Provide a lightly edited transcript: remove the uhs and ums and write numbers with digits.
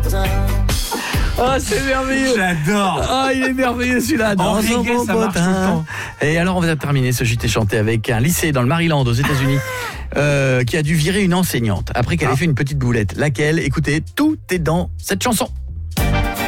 Ah, c'est merveilleux. J'adore. Ah, il est merveilleux celui-là. En reggae, ça marche tout le temps. Et alors, on va terminer ce JT chanté avec un lycée dans le Maryland, aux États-Unis, qui a dû virer une enseignante après qu'elle ait fait une petite boulette. Laquelle? Écoutez, tout est dans cette chanson.